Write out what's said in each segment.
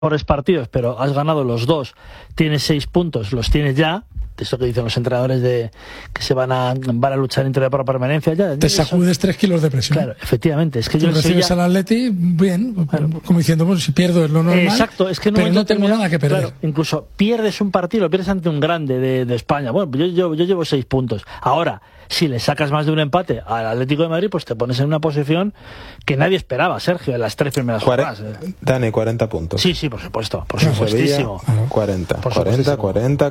mejores partidos, pero has ganado los dos, tienes 6 puntos, los tienes ya. Eso que dicen los entrenadores de que se van a luchar entre por permanencia ya. Te sacudes 3 kilos de presión. Claro, efectivamente. Es que tú yo recibes al Atleti, bien, claro, como diciendo, bueno, si pierdo es lo normal. Exacto, es que pero no tengo nada que perder. Claro, incluso pierdes un partido, lo pierdes ante un grande de España. Bueno, yo llevo 6 puntos. Ahora, si le sacas más de un empate al Atlético de Madrid, pues te pones en una posición que nadie esperaba, Sergio, en las 3 primeras jornadas. Dani, 40 puntos. Sí, por supuesto, por supuestísimo. Sevilla, 40,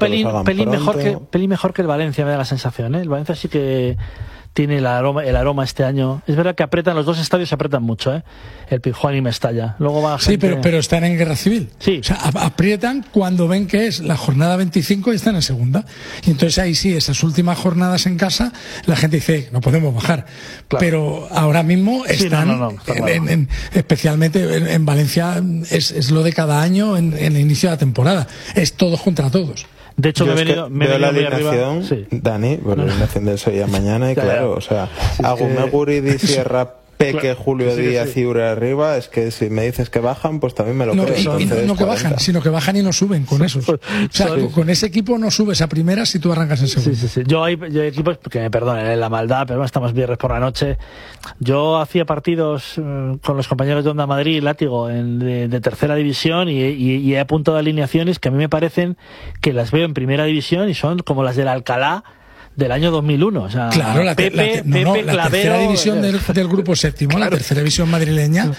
pelín mejor que el Valencia, me da la sensación, ¿eh? El Valencia sí que tiene el aroma este año. Es verdad que apretan, los dos estadios se apretan mucho, ¿eh? El Pizjuán y Mestalla. Luego va gente... Sí, pero están en guerra civil. Sí. O sea, aprietan cuando ven que es la jornada 25 y están en segunda. Y entonces ahí sí, esas últimas jornadas en casa, la gente dice, no podemos bajar. Claro. Pero ahora mismo están, especialmente en Valencia, es lo de cada año en el inicio de la temporada. Es todos contra todos. De hecho, me he venido la alineación, sí. Dani, la alineación del Sevilla mañana y claro, o sea, Agumeguri, Sierra, Peque, Julio Díaz y Ure arriba, es que si me dices que bajan, pues también me lo creo. No que bajan, sino que bajan y no suben con esos. O sea, con ese equipo no subes a primera si tú arrancas en segunda. Sí. Yo hay equipos que me perdonen la maldad, pero estamos viernes por la noche. Yo hacía partidos con los compañeros de Onda Madrid y Látigo de tercera división y he apuntado alineaciones que a mí me parecen que las veo en primera división y son como las del Alcalá del año 2001, o sea, claro, la tercera división del grupo séptimo, claro. La tercera división madrileña,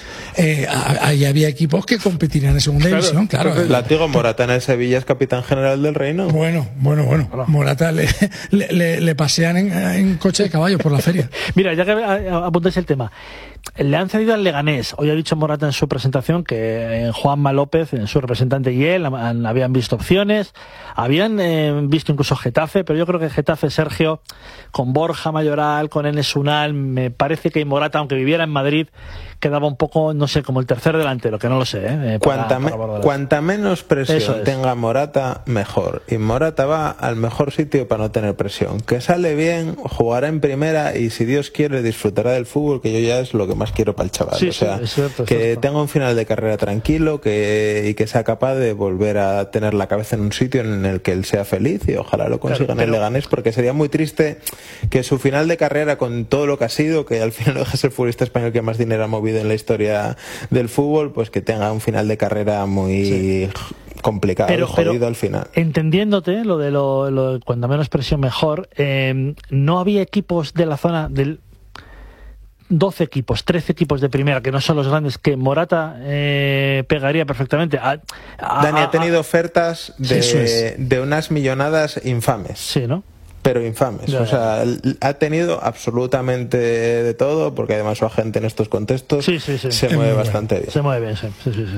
ahí había equipos que competirían en segunda división, claro. Látigo, Morata en el Sevilla es capitán general del Reino. Bueno. Morata le pasean en coche de caballo por la feria. Mira, ya que apuntáis el tema, le han cedido al Leganés. Hoy ha dicho Morata en su presentación que Juanma López, su representante, y él habían visto opciones, habían visto incluso Getafe, pero yo creo que Getafe, Sergio, con Borja Mayoral, con Enes Unal, me parece que Morata, aunque viviera en Madrid, quedaba un poco, no sé, como el tercer delantero, que no lo sé. Cuanta menos presión tenga Morata, mejor. Y Morata va al mejor sitio para no tener presión. Que sale bien, jugará en primera y si Dios quiere disfrutará del fútbol, que yo ya es lo que más quiero para el chaval. Sí, es cierto. Tenga un final de carrera tranquilo y que sea capaz de volver a tener la cabeza en un sitio en el que él sea feliz y ojalá lo consiga en el Leganés, porque sería muy triste que su final de carrera, con todo lo que ha sido, que al final no deja de ser el futbolista español que más dinero ha movido en la historia del fútbol, pues que tenga un final de carrera muy complicado, jodido al final. Entendiéndote lo de cuando menos presión mejor, no había equipos de la zona del 12 equipos, 13 equipos de primera, que no son los grandes, que Morata pegaría perfectamente. Dani ha tenido ofertas de unas millonadas infames. Sí, ¿no? Pero infames. O sea, ha tenido absolutamente de todo, porque además su agente en estos contextos se mueve bastante bien. Se mueve bien, sí.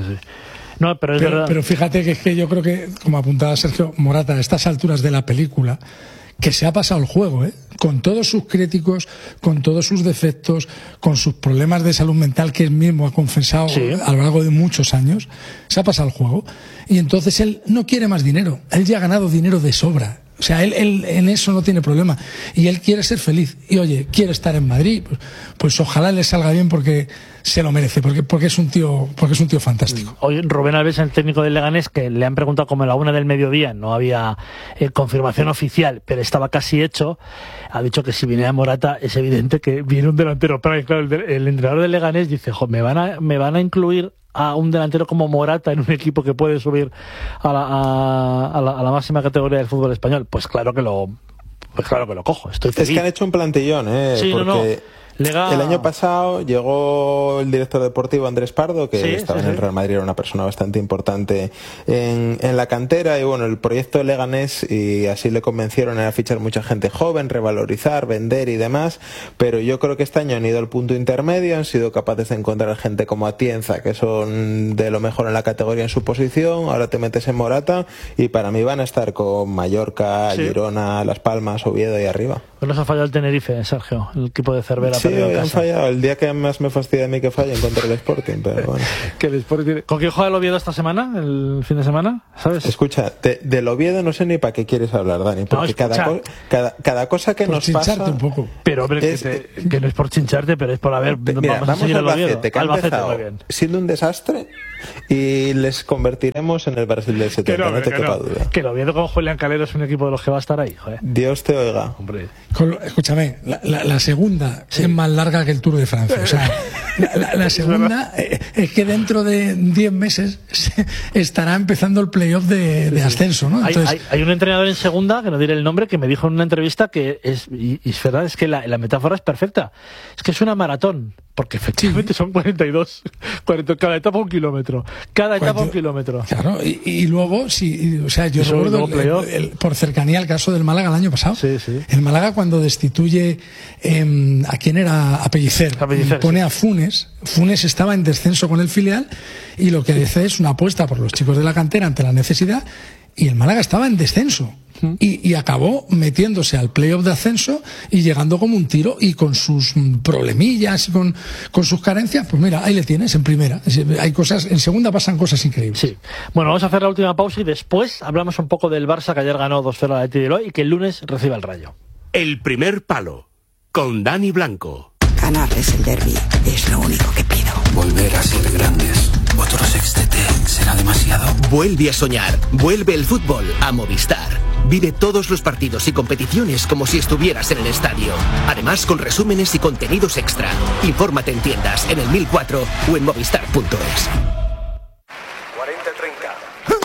No, pero es verdad. Pero fíjate que es que yo creo que, como apuntaba Sergio, Morata, a estas alturas de la película, que se ha pasado el juego, con todos sus críticos, con todos sus defectos, con sus problemas de salud mental que él mismo ha confesado a lo largo de muchos años, se ha pasado el juego. Y entonces él no quiere más dinero, él ya ha ganado dinero de sobra. O sea, él en eso no tiene problema. Y él quiere ser feliz. Y oye, quiere estar en Madrid. Pues ojalá le salga bien porque se lo merece, porque es un tío fantástico. Hoy Rubén Alves, el técnico del Leganés, que le han preguntado como a la 1 del mediodía, no había confirmación oficial, pero estaba casi hecho, ha dicho que si viniera Morata es evidente que viene un delantero. Pero claro, el entrenador del Leganés dice, me van a incluir a un delantero como Morata en un equipo que puede subir a la máxima categoría del fútbol español. Pues claro que lo cojo, estoy feliz. Es que han hecho un plantillón, porque el año pasado llegó el director deportivo Andrés Pardo, que estaba en el Real Madrid, era una persona bastante importante en la cantera, y bueno, el proyecto de Leganés, y así le convencieron, era fichar mucha gente joven, revalorizar, vender y demás, pero yo creo que este año han ido al punto intermedio, han sido capaces de encontrar gente como Atienza, que son de lo mejor en la categoría en su posición, ahora te metes en Morata, y para mí van a estar con Mallorca, Girona, Las Palmas, Oviedo y arriba. Pues nos ha fallado el Tenerife, Sergio, el equipo de Cervera. Sí, han fallado. El día que más me fastidia a mí que fallen contra el Sporting, pero bueno. ¿Con quién juega el Oviedo esta semana, el fin de semana? ¿Sabes? Escucha, del Oviedo no sé ni para qué quieres hablar, Dani, porque cada cosa que nos pasa... un poco. Pero hombre, que no es por chincharte, pero es por vamos a seguir al Oviedo. Albacete, que ha empezado siendo un desastre, y les convertiremos en el Brasil del 70, no te quepa duda. Que el Oviedo con Julián Calero es un equipo de los que va a estar ahí, joder. Dios te oiga. Hombre. Escúchame, la segunda es más larga que el Tour de Francia. O sea, la segunda es que dentro de 10 meses estará empezando el playoff de ascenso, ¿no? Entonces, hay un entrenador en segunda, que no diré el nombre, que me dijo en una entrevista que es verdad, es que la metáfora es perfecta. Es que es una maratón, porque efectivamente son 42, cada etapa un kilómetro. Cada etapa un kilómetro. Claro, y luego, o sea, yo recuerdo por cercanía el caso del Málaga el año pasado. Sí, sí. El Málaga, cuando destituye a quién era, a Pellicer, pone a Funes. Funes estaba en descenso con el filial y lo que hace es una apuesta por los chicos de la cantera ante la necesidad, y el Málaga estaba en descenso. Y acabó metiéndose al playoff de ascenso y llegando como un tiro, y con sus problemillas y con sus carencias, pues mira, ahí le tienes en primera. Hay cosas, en segunda pasan cosas increíbles. Sí. Bueno, vamos a hacer la última pausa y después hablamos un poco del Barça, que ayer ganó 2-0 al Athletic Bilbao y que el lunes recibe el Rayo. El primer palo, con Dani Blanco. Ganarles el derbi es lo único que pido. Volver a ser grandes. Otro sextete será demasiado. Vuelve a soñar. Vuelve el fútbol a Movistar. Vive todos los partidos y competiciones como si estuvieras en el estadio. Además, con resúmenes y contenidos extra. Infórmate en tiendas, en el 1004 o en movistar.es. 40-30.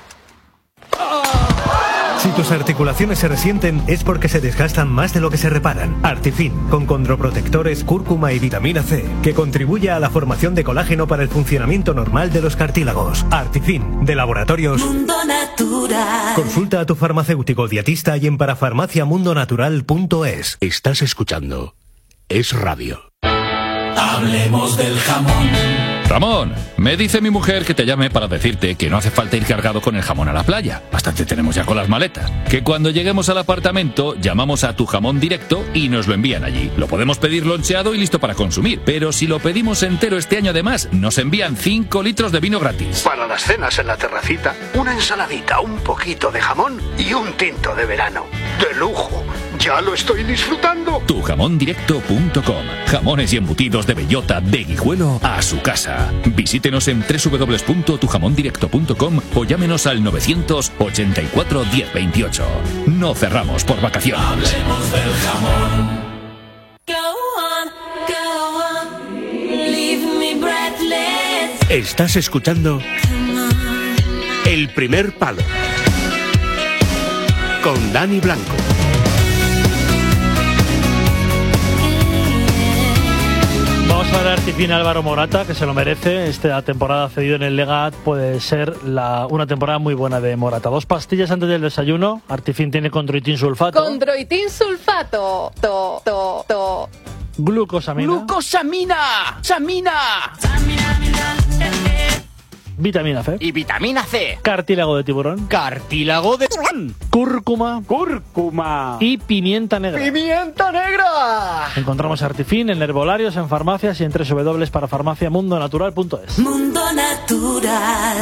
Si tus articulaciones se resienten es porque se desgastan más de lo que se reparan. Artifin, con condroprotectores, cúrcuma y vitamina C, que contribuye a la formación de colágeno para el funcionamiento normal de los cartílagos. Artifin, de Laboratorios Mundo Natural. Consulta a tu farmacéutico dietista y en parafarmaciamundonatural.es. Estás escuchando Es Radio. Hablemos del jamón. Ramón, me dice mi mujer que te llame para decirte que no hace falta ir cargado con el jamón a la playa. Bastante tenemos ya con las maletas. Que cuando lleguemos al apartamento, llamamos a Tu Jamón Directo y nos lo envían allí. Lo podemos pedir loncheado y listo para consumir. Pero si lo pedimos entero este año además, nos envían 5 litros de vino gratis. Para las cenas en la terracita, una ensaladita, un poquito de jamón y un tinto de verano. ¡De lujo! ¡Ya lo estoy disfrutando! Tujamondirecto.com. Jamones y embutidos de bellota, de Guijuelo a su casa. Visítenos en www.tujamondirecto.com o llámenos al 984 1028. No cerramos por vacaciones. Hablemos del jamón. Estás escuchando El primer palo, con Dani Blanco. Vamos a dar Artifin a Álvaro Morata, que se lo merece. Esta temporada cedido en el Legat puede ser una temporada muy buena de Morata. 2 pastillas antes del desayuno. Artifin tiene condroitin sulfato. Condroitin sulfato. Glucosamina. ¡Glucosamina! ¡Samina! Vitamina C. Y vitamina C. Cartílago de tiburón. Cartílago de tiburón. Cúrcuma. Cúrcuma. Y pimienta negra. ¡Pimienta negra! Encontramos Artifin en herbolarios, en farmacias y en www.parafarmaciamundonatural.es. Mundo Natural.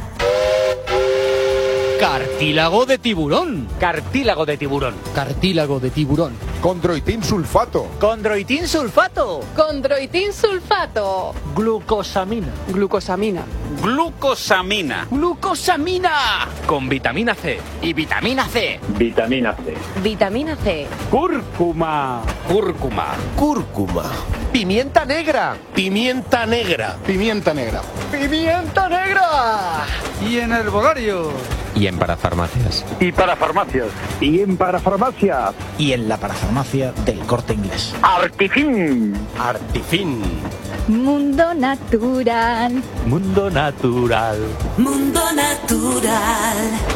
Cartílago de tiburón. Cartílago de tiburón. Cartílago de tiburón. Condroitin sulfato. Condroitin sulfato. Condroitin sulfato. Glucosamina. Glucosamina. Glucosamina. Glucosamina. Con vitamina C. Y vitamina C. Vitamina C. Vitamina C. Cúrcuma. Cúrcuma. Cúrcuma. Pimienta negra. Pimienta negra. Pimienta negra. Pimienta negra. Y en herbolario. Y en parafarmacias. Y para farmacias. Y en parafarmacias. Y en la parafarmacia del Corte Inglés. Artifin. Artifin. Mundo Natural. Mundo Natural. Mundo Natural.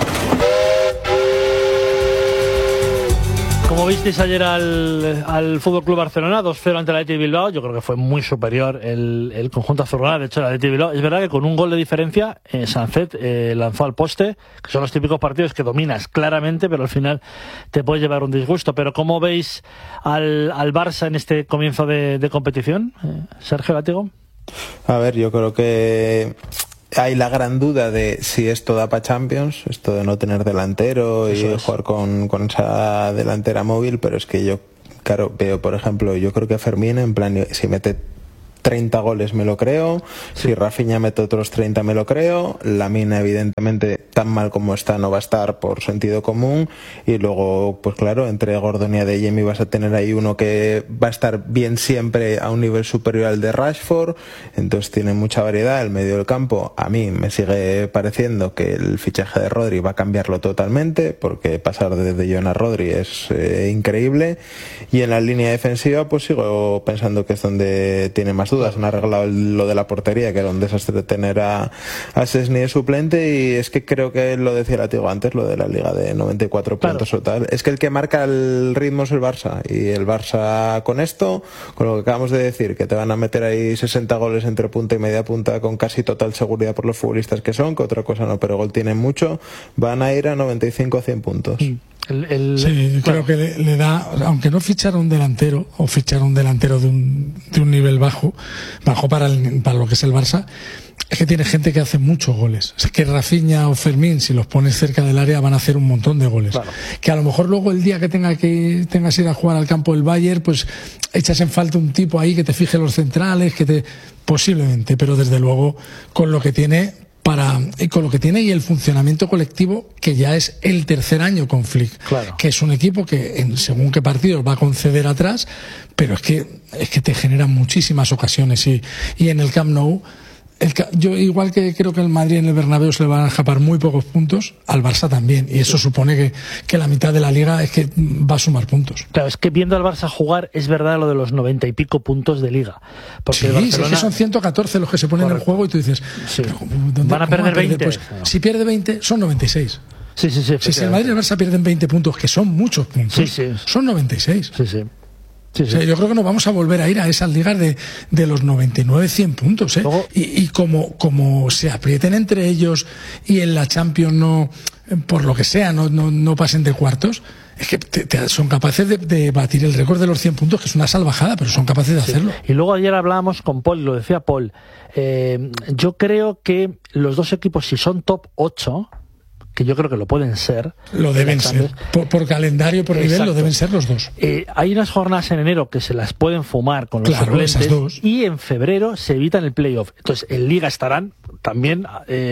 Como visteis ayer al Fútbol Club Barcelona, 2-0 ante el Athletic Bilbao, yo creo que fue muy superior el conjunto azulgrana. De hecho, el Athletic Bilbao, es verdad que con un gol de diferencia, Sancet lanzó al poste, que son los típicos partidos que dominas claramente, pero al final te puede llevar un disgusto. Pero ¿cómo veis al Barça en este comienzo de competición? Sergio Látigo. A ver, yo creo que hay la gran duda de si esto da para Champions, esto de no tener delantero y jugar con esa delantera móvil, pero es que yo, claro, veo, por ejemplo, yo creo que Fermín, en plan, si mete 30 goles me lo creo, si Rafinha mete otros 30 me lo creo, Lamine evidentemente tan mal como está no va a estar por sentido común, y luego pues claro, entre Gordon y Adeyemi vas a tener ahí uno que va a estar bien siempre a un nivel superior al de Rashford, entonces tiene mucha variedad. El medio del campo a mí me sigue pareciendo que el fichaje de Rodri va a cambiarlo totalmente, porque pasar de De Jong a Rodri es increíble, y en la línea defensiva pues sigo pensando que es donde tiene más dudas. Han arreglado lo de la portería, que era un desastre tener a Szczęsny de suplente, y es que creo que lo decía Latigo antes, lo de la liga de 94 puntos o tal, es que el que marca el ritmo es el Barça, y el Barça con esto, con lo que acabamos de decir, que te van a meter ahí 60 goles entre punta y media punta con casi total seguridad por los futbolistas que son, que otra cosa no, pero gol tienen mucho, van a ir a 95 a 100 puntos. Sí, creo que le da, aunque no fichara un delantero, o fichara un delantero de un nivel bajo para lo que es el Barça, es que tiene gente que hace muchos goles. Es que Rafinha o Fermín, si los pones cerca del área, van a hacer un montón de goles. Claro. Que a lo mejor luego el día que tengas que ir a jugar al campo del Bayern, pues echas en falta un tipo ahí que te fije los centrales, posiblemente, pero desde luego con lo que tiene y el funcionamiento colectivo, que ya es el tercer año con Flick, claro, que es un equipo que según qué partidos va a conceder atrás, pero es que te generan muchísimas ocasiones, y en el Camp Nou, yo igual que creo que el Madrid en el Bernabéu se le van a escapar muy pocos puntos, al Barça también, y eso supone que la mitad de la liga es que va a sumar puntos. Claro, es que viendo al Barça jugar es verdad lo de los 90 y pico puntos de liga, porque sí, Barcelona... es que son 114 los que se ponen en el juego, y tú dices, sí, van a perder 20. Pues, no. Si pierde 20 son 96. Sí, si el Madrid y el Barça pierden 20 puntos, que son muchos puntos, son 96. Sí. O sea, yo creo que nos vamos a volver a ir a esas ligas de los 99-100 puntos, ¿eh? Luego, y como se aprieten entre ellos y en la Champions no, por lo que sea, no pasen de cuartos, es que son capaces de batir el récord de los 100 puntos, que es una salvajada, pero son capaces de hacerlo. Y luego ayer hablábamos con Paul, lo decía Paul, yo creo que los dos equipos, si son top 8... que yo creo que lo pueden ser. Lo deben ser. Por calendario y por nivel lo deben ser los dos. Hay unas jornadas en enero que se las pueden fumar con los suplentes, esas dos. Y en febrero se evitan el playoff. Entonces, en Liga estarán también,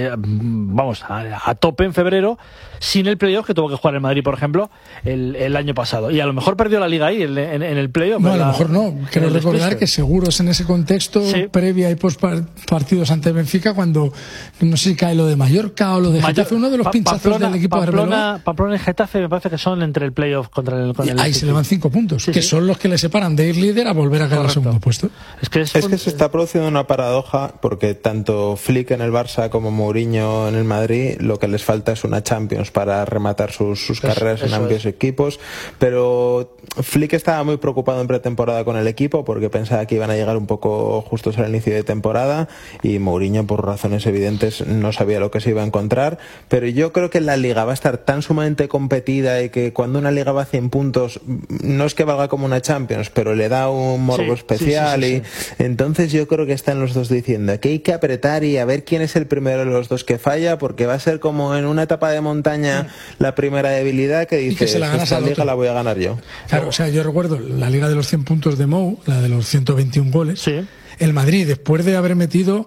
a tope en febrero, sin el playoff que tuvo que jugar el Madrid, por ejemplo, el año pasado. Y a lo mejor perdió la Liga ahí, en el playoff. No, a lo mejor no. Quiero recordar que seguro es en ese contexto, previa y post partidos ante Benfica, cuando no sé si cae lo de Mallorca o lo de Getafe, uno de los pinchazos del equipo de Arbeloa. Pamplona y Getafe me parece que son entre el playoff con el ahí se le van 5 puntos, son los que le separan de ir líder a volver a caer al segundo puesto. Es que se está produciendo una paradoja, porque tanto Flick en el Barça como Mourinho en el Madrid, lo que les falta es una Champions para rematar sus carreras en ambos equipos, pero Flick estaba muy preocupado en pretemporada con el equipo, porque pensaba que iban a llegar un poco justos al inicio de temporada, y Mourinho, por razones evidentes, no sabía lo que se iba a encontrar. Pero yo creo que la Liga va a estar tan sumamente competida, y que cuando una Liga va a 100 puntos no es que valga como una Champions, pero le da un morbo especial, y entonces yo creo que están los dos diciendo que hay que apretar y a ver quién es el primero de los dos que falla, porque va a ser como en una etapa de montaña la primera debilidad, que dices, esta Liga la voy a ganar yo. Claro, o sea, yo recuerdo la Liga de los 100 puntos de Mou, la de los 121 goles, el Madrid, después de haber metido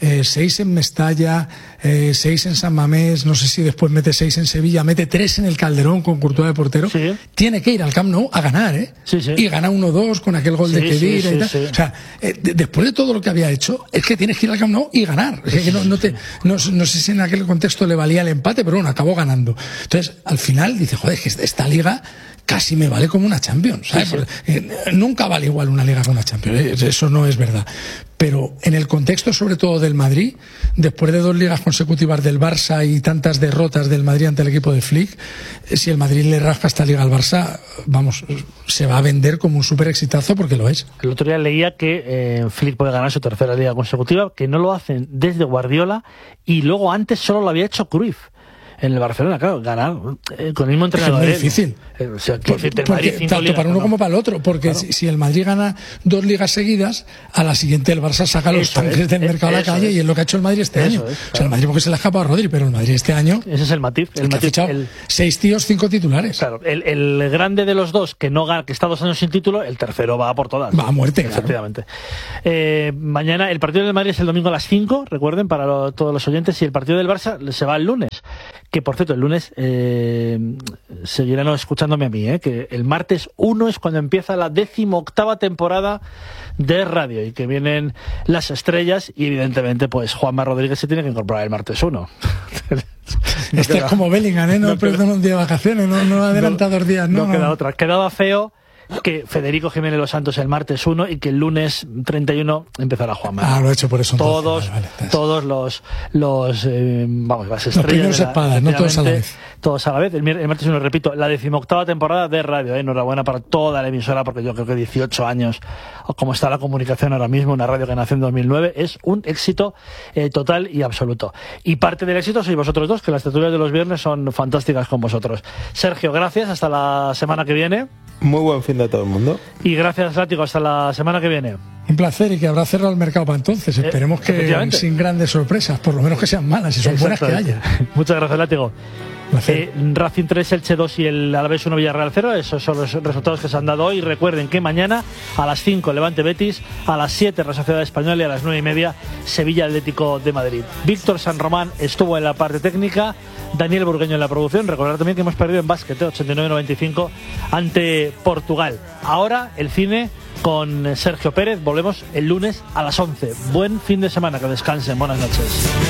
6 en Mestalla, 6 en San Mamés, no sé si después mete 6 en Sevilla, mete 3 en el Calderón con Courtois de portero, tiene que ir al Camp Nou a ganar, y gana 1-2 con aquel gol de Khedira y tal. O sea, después de todo lo que había hecho, es que tienes que ir al Camp Nou y ganar. Es que no sé si en aquel contexto le valía el empate, pero bueno, acabó ganando. Entonces, al final dice, joder, es que esta liga casi me vale como una Champions, ¿sabes? Nunca vale igual una liga que una Champions, eso no es verdad. Pero en el contexto sobre todo del Madrid, después de 2 ligas consecutivas del Barça y tantas derrotas del Madrid ante el equipo de Flick, si el Madrid le rasca esta liga al Barça, vamos, se va a vender como un súper exitazo, porque lo es. El otro día leía que Flick puede ganar su tercera liga consecutiva, que no lo hacen desde Guardiola, y luego antes solo lo había hecho Cruyff. en el Barcelona, claro, ganar con el mismo entrenador. Es muy difícil. Tanto para uno como para el otro, porque claro, si el Madrid gana 2 ligas seguidas, a la siguiente el Barça saca los tanques del mercado a la calle, y es lo que ha hecho el Madrid este año. Claro. O sea, el Madrid porque se le ha escapado a Rodri, pero el Madrid este año... Ese es el matiz. El matiz, 6 tíos, 5 titulares. Claro, el grande de los dos que está 2 años sin título, el tercero va a por todas. Va a muerte, efectivamente. Mañana, el partido del Madrid es el domingo a las 5, recuerden, para todos los oyentes, y el partido del Barça se va el lunes. Que, por cierto, el lunes seguirán escuchándome a mí, que el martes 1 es cuando empieza la 18ª temporada de radio y que vienen las estrellas y, evidentemente, pues Juanma Rodríguez se tiene que incorporar el martes 1. Es como Bellingham, no perdona un día de vacaciones, no adelanta 2 días. No queda otra. Quedaba feo que Federico Jiménez Los Santos el martes 1 y que el lunes 31 empezará Juanma. Lo he hecho por eso. Todos las estrellas. Los primeros espadas, no todos a la vez. Todos a la vez. El martes 1, repito, la 18ª temporada de radio. Enhorabuena para toda la emisora, porque yo creo que 18 años, como está la comunicación ahora mismo, una radio que nació en 2009, es un éxito total y absoluto. Y parte del éxito sois vosotros dos, que las tertulias de los viernes son fantásticas con vosotros. Sergio, gracias. Hasta la semana que viene. Muy buen fin de todo el mundo. Y gracias, Látigo, hasta la semana que viene. Un placer, y que habrá cerrado el mercado para entonces. Esperemos que sin grandes sorpresas, por lo menos que sean malas, y son buenas que haya. Muchas gracias, Látigo. Racing 3, Elche 2 y el Alavés 1, Villarreal 0. Esos son los resultados que se han dado hoy. Recuerden que mañana a las 5 Levante Betis, a las 7 Real Sociedad Española y a las 9:30 Sevilla Atlético de Madrid. Víctor San Román estuvo en la parte técnica, Daniel Burgueño en la producción. Recordar también que hemos perdido en básquet 89-95 ante Portugal. Ahora el cine con Sergio Pérez. Volvemos el lunes a las 11. Buen fin de semana, que descansen. Buenas noches.